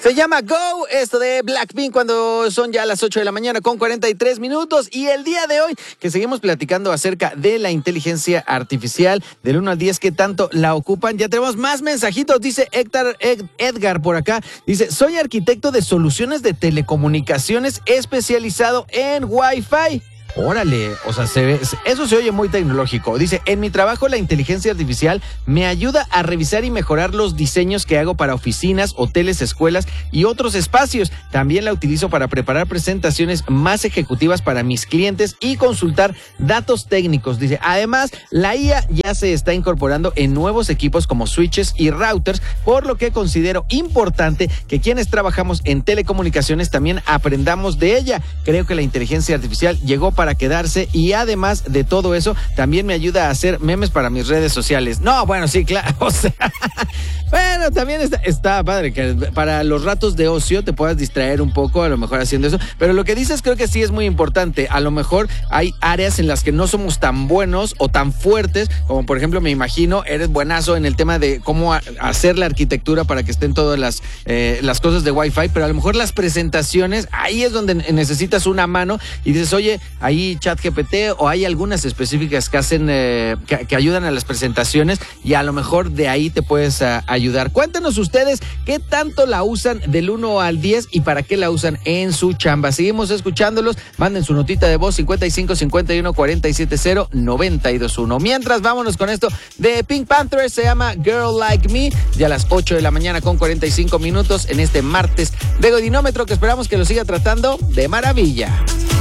Se llama Go, esto de Blackpink, cuando son ya las 8 de la mañana con 43 minutos. Y el día de hoy, que seguimos platicando acerca de la inteligencia artificial, del 1 al 10, ¿qué tanto la ocupan? Ya tenemos más mensajitos, dice Edgar por acá. Dice, soy arquitecto de soluciones de telecomunicaciones especializado en Wi-Fi. Órale, o sea, eso se oye muy tecnológico. Dice, en mi trabajo la inteligencia artificial me ayuda a revisar y mejorar los diseños que hago para oficinas, hoteles, escuelas y otros espacios. También la utilizo para preparar presentaciones más ejecutivas para mis clientes y consultar datos técnicos. Dice, además, la IA ya se está incorporando en nuevos equipos como switches y routers, por lo que considero importante que quienes trabajamos en telecomunicaciones también aprendamos de ella. Creo que la inteligencia artificial llegó para quedarse y además de todo eso, también me ayuda a hacer memes para mis redes sociales. No, bueno, sí, claro, o sea, bueno, también está padre que para los ratos de ocio te puedas distraer un poco, a lo mejor haciendo eso, pero lo que dices creo que sí es muy importante. A lo mejor hay áreas en las que no somos tan buenos o tan fuertes, como por ejemplo, me imagino, eres buenazo en el tema de cómo hacer la arquitectura para que estén todas las cosas de Wi-Fi, pero a lo mejor las presentaciones, ahí es donde necesitas una mano y dices, oye, ahí ChatGPT o hay algunas específicas que hacen, que ayudan a las presentaciones y a lo mejor de ahí te puedes ayudar. Cuéntenos ustedes qué tanto la usan del 1 al 10 y para qué la usan en su chamba. Seguimos escuchándolos. Manden su notita de voz 55 51 47 0 92 1. Mientras, vámonos con esto de Pink Panther, se llama Girl Like Me, ya a las 8 de la mañana con 45 minutos en este martes de Godinómetro, que esperamos que lo siga tratando de maravilla.